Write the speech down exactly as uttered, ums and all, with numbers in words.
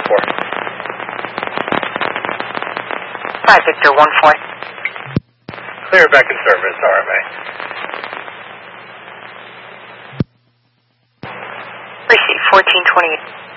four. five Victor one four. Clear back in service, R M A. Receive fourteen twenty-eight.